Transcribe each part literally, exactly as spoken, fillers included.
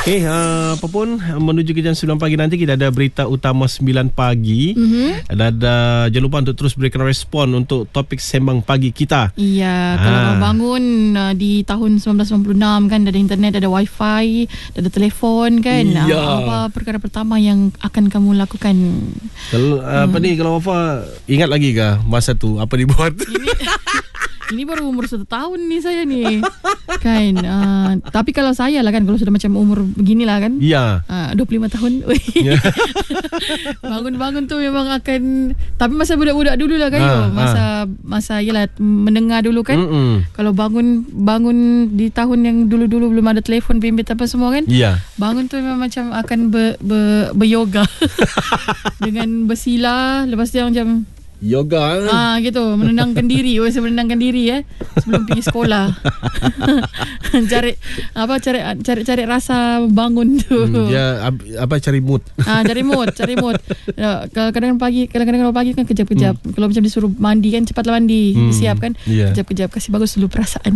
Okey, uh, apa pun menuju ke jam sembilan pagi nanti kita ada berita utama sembilan pagi. Mm-hmm. Dan uh, jangan lupa untuk terus berikan respon untuk topik sembang pagi kita. Iya, ha. Kalau kau bangun uh, di tahun sembilan belas sembilan puluh enam kan, ada internet, ada wifi, ada telefon kan. Iya. Uh, apa perkara pertama yang akan kamu lakukan? Kalau uh, apa ni, kalau Wafa ingat lagi ke masa tu apa dibuat? Ini Ini baru umur satu tahun ni saya ni kan. Uh, tapi kalau saya lah kan, kalau sudah macam umur beginilah kan, ya, uh, dua puluh lima tahun bangun-bangun tu memang akan. Tapi masa budak-budak dulu lah kan, ha, masa ha. masa yalah mendengar dulu kan. Mm-mm. Kalau bangun bangun di tahun yang dulu-dulu belum ada telefon bimbit apa semua kan, ya. Bangun tu memang macam akan ber, ber, beryoga dengan bersila. Lepas tu yang macam yoga ah gitu, menenangkan diri. Oh, saya menenangkan diri eh sebelum pergi sekolah. cari apa cari cari cari rasa bangun tu. Hmm, dia apa cari mood. Ah cari mood, cari mood. Kadang-kadang pagi, kadang-kadang kalau pagi kan kejap-kejap. Hmm. Kalau macam disuruh mandi kan, cepatlah mandi, hmm. siap kan. Yeah. Kejap-kejap kasih bagus dulu perasaan.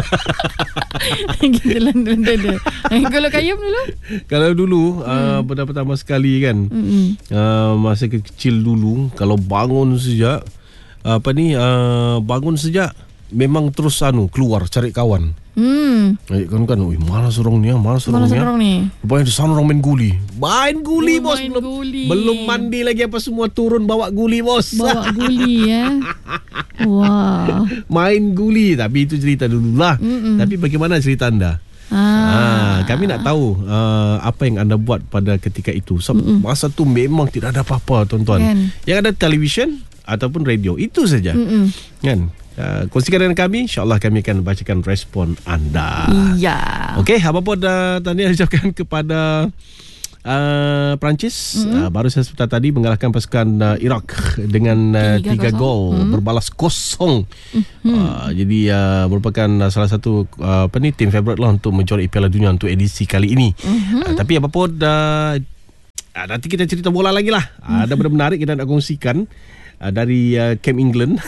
Gitu lah dulu. Kalau Kayum dulu? Kalau dulu hmm. uh, pertama sekali kan, uh, masa kecil dulu, kalau bangun sejak apa ni uh, bangun sejak memang terus anu keluar cari kawan. Hmm. Eh, kan kan, oi malas orang ni, malas orang ni. Rupanya di sana orang main guli. Main guli oh, bos, main belum guli. belum mandi lagi apa semua, turun bawa guli bos. Bawa guli ya. Wah. Main guli, tapi itu cerita dululah. Mm-mm. Tapi bagaimana cerita anda? Ah. Ah, kami nak tahu uh, apa yang anda buat pada ketika itu. So, masa tu memang tidak ada apa-apa, tuan-tuan. Kan. Yang ada televisyen ataupun radio, itu saja. Mm-mm. Kan? Uh, kongsikan dengan kami, insyaAllah kami akan bacakan respon anda. Iya. Okey, apa pun uh, tahniah ucapkan kepada uh, Perancis. Mm-hmm. uh, Baru saya sebentar tadi mengalahkan pasukan uh, Iraq dengan uh, tiga gol, mm-hmm. berbalas kosong. Mm-hmm. uh, Jadi uh, merupakan uh, salah satu uh, apa ni, tim favourite lah untuk mencorak Piala Dunia untuk edisi kali ini. Mm-hmm. uh, Tapi apa pun uh, nanti kita cerita bola lagi lah. mm-hmm. Ada benda menarik kita nak kongsikan uh, dari uh, Camp England.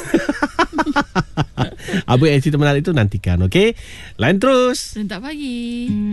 Apa yang cerita menarik itu nantikan. Okey, lain terus Serentak pagi.